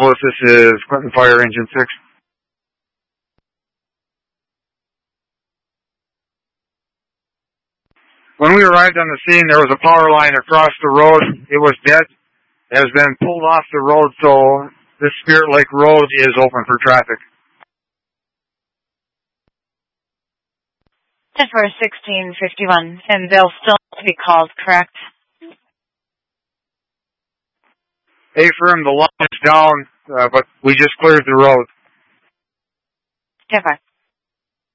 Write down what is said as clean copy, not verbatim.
Louis, this is Clinton Fire Engine 6. When we arrived on the scene, there was a power line across the road. It was dead. It has been pulled off the road, so this Spirit Lake Road is open for traffic. 10-4, 1651, and they'll still be called, correct? Affirm, the line is down, but we just cleared the road. 10-4.